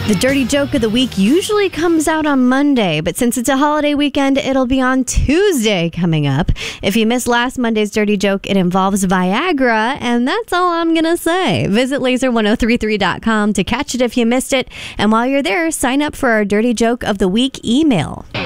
The Dirty Joke of the Week usually comes out on Monday, but since it's a holiday weekend, it'll be on Tuesday coming up. If you missed last Monday's Dirty Joke, it involves Viagra, and that's all I'm going to say. Visit laser1033.com to catch it if you missed it. And while you're there, sign up for our Dirty Joke of the Week email.